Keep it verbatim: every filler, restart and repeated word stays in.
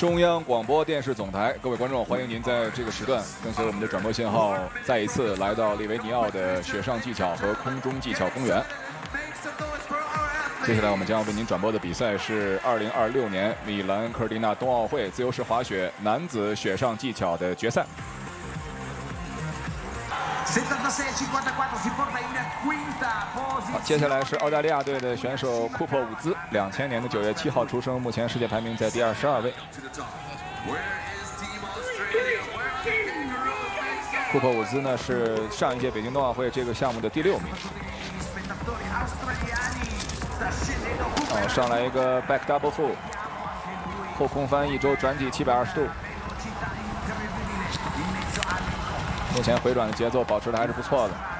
中央广播电视总台，各位观众，欢迎您在这个时段跟随我们的转播信号，再一次来到利维尼奥的雪上技巧和空中技巧公园。接下来我们将要为您转播的比赛是二零二六年米兰科尔蒂纳冬奥会自由式滑雪男子雪上技巧的决赛。 好，接下来是澳大利亚队的选手库珀伍兹，两千年的九月七号出生，目前世界排名在第二十二位。库珀伍兹呢是上一届北京冬奥会这个项目的第六名。哦，上来一个 back double full， 后空翻一周转体七百二十度。 目前回转的节奏保持的还是不错的。